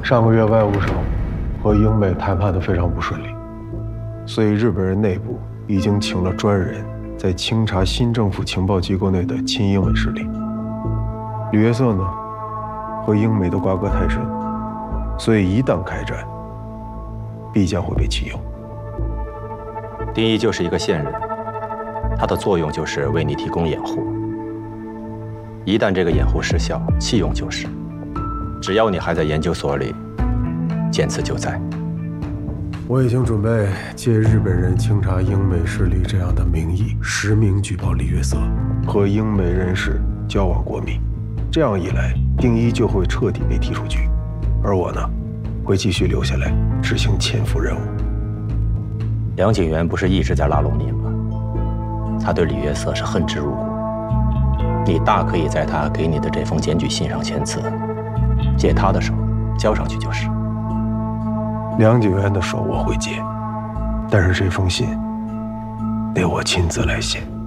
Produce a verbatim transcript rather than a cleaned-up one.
上个月外务省和英美谈判的非常不顺利，所以日本人内部已经请了专人在清查新政府情报机构内的亲英美势力。旅约社呢，和英美的瓜葛太深，所以一旦开战，必将会被弃用。 丁一就是一个线人，他的作用就是为你提供掩护。一旦这个掩护失效，弃用就是。只要你还在研究所里，见此就在。 我已经准备借日本人清查英美势力这样的名义，实名举报李约瑟和英美人士交往过密。这样一来，丁一就会彻底被踢出局，而我呢，会继续留下来执行潜伏任务。 梁景元不是一直在拉拢你吗？他对李约瑟是恨之入骨，你大可以在他给你的这封检举信上签字，借他的手交上去就是。 梁景元的手我会借，但是这封信得我亲自来写。